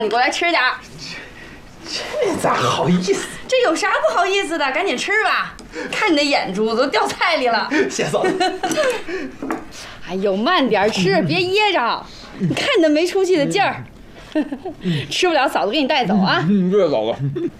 你过来吃点儿。 这咋好意思？ 这有啥不好意思的？赶紧吃吧！看你的眼珠子都掉菜里了。 谢嫂子。 哎呦，慢点吃，别噎着。你看你那没出息的劲儿。吃不了，嫂子给你带走啊。 谢谢嫂子。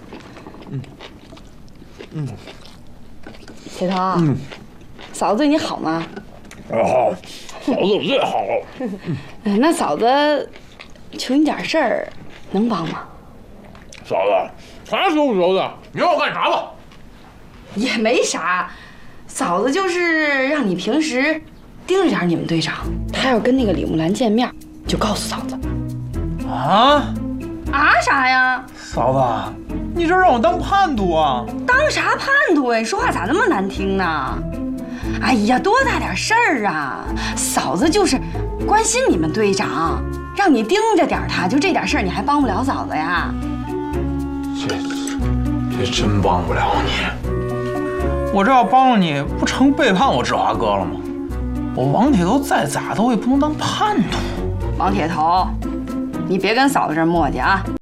铁头，嫂子对你好吗？ 好，嫂子我最好。 那嫂子求你点事儿，能帮吗？ 嫂子，啥时候熟的？你让我干啥吧？ 也没啥，嫂子就是让你平时盯着点你们队长，他要跟那个李木兰见面，就告诉嫂子。 啊啥呀？ 嫂子，你这让我当叛徒啊？ 当啥叛徒呀？你说话咋那么难听呢？哎呀，多大点事儿啊！嫂子就是关心你们队长，让你盯着点他，就这点事儿你还帮不了嫂子呀？ 这真帮不了你。我这要帮了你，不成背叛我志华哥了吗？我王铁头再咋的，我也不能当叛徒。 王铁头，你别跟嫂子这儿磨叽啊！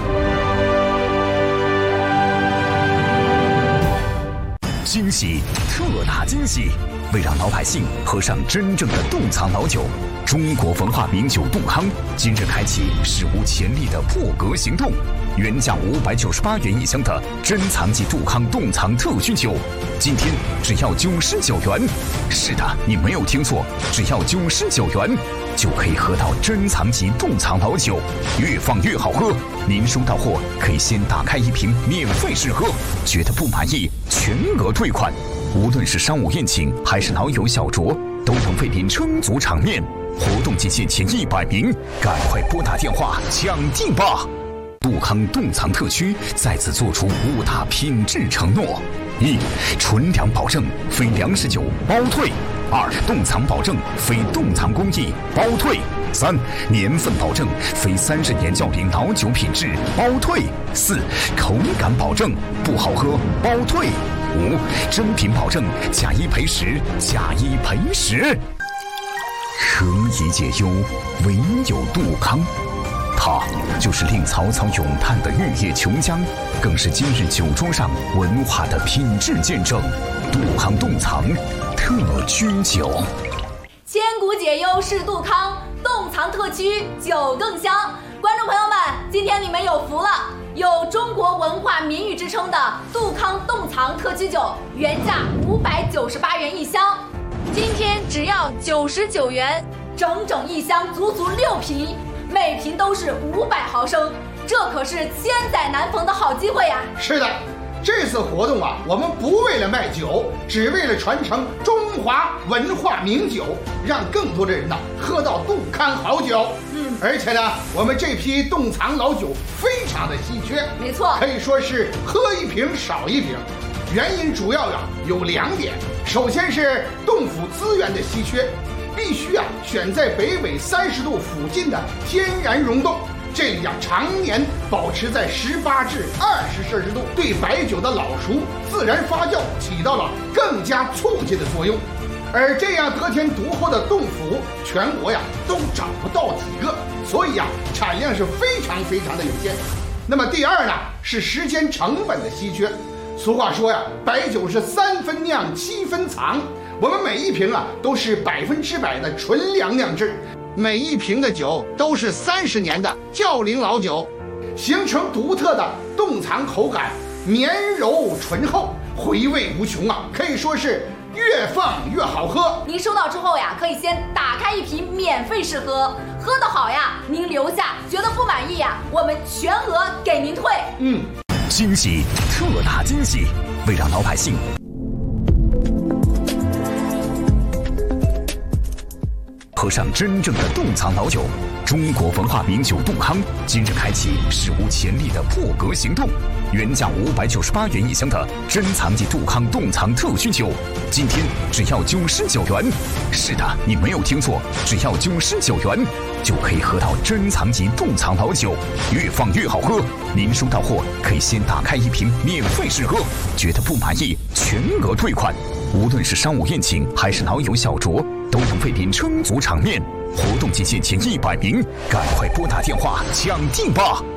惊喜，特大惊喜！为让老百姓喝上真正的洞藏老酒，中国文化名酒杜康今日开启史无前例的破格行动。原价598元一箱的珍藏级杜康洞藏特熏酒，今天只要99元。是的，你没有听错，只要99元就可以喝到珍藏级洞藏老酒，越放越好喝。您收到货可以先打开一瓶免费试喝，觉得不满意全额退款。无论是商务宴请还是老友小酌，都能为您撑足场面。活动期限前100名，赶快拨打电话抢定吧！杜康洞藏特区再次做出5大品质承诺：1. 纯粮保证，非粮食酒包退；2. 洞藏保证，非洞藏工艺包退；3. 年份保证，非30年较龄老酒品质包退；4. 口感保证，不好喝包退；5. 真品保证，假一赔10，假一赔10。何以解忧，唯有杜康。它就是令曹操咏叹的玉液琼浆，更是今日酒桌上文化的品质见证。杜康洞藏特居酒， 千古解忧是杜康，洞藏特区酒更香。观众朋友们，今天你们有福了，有中国文化名誉之称的杜康洞藏特区酒，原价598元一箱，今天只要99元，整整一箱，足足6瓶。每瓶都是500毫升，这可是千载难逢的好机会呀！ 是的，这次活动啊，我们不为了卖酒，只为了传承中华文化名酒，让更多的人呢喝到杜康好酒。而且呢，我们这批洞藏老酒非常的稀缺， 没错， 可以说是喝一瓶少一瓶。原因主要有2点，首先是洞府资源的稀缺。必须选在北纬30度附近的天然溶洞，这里常年保持在18至20摄氏度，对白酒的老熟自然发酵起到了更加促进的作用。而这样得天独厚的洞府，全国都找不到几个，所以产量是非常非常的有限。那么第2呢，是时间成本的稀缺。俗话说白酒是3分酿7分藏。我们每一瓶都是100%的纯粮酿制，每一瓶的酒都是30年的窖龄老酒，形成独特的洞藏口感，绵柔醇厚，回味无穷可以说是越放越好喝。 您收到之后可以先打开一瓶免费试喝，喝得好您留下；觉得不满意我们全额给您退。 惊喜，特大惊喜！为让老百姓喝上真正的洞藏老酒，中国文化名酒杜康今日开启史无前例的破格行动。原价598元一箱的珍藏级杜康洞藏特熏酒，今天只要99元。是的，你没有听错，只要99元就可以喝到珍藏级洞藏老酒，越放越好喝。您收到货可以先打开一瓶免费试喝，觉得不满意全额退款。无论是商务宴请还是老友小酌，都能为您撑足场面。 活动仅限前100名，赶快拨打电话抢定吧！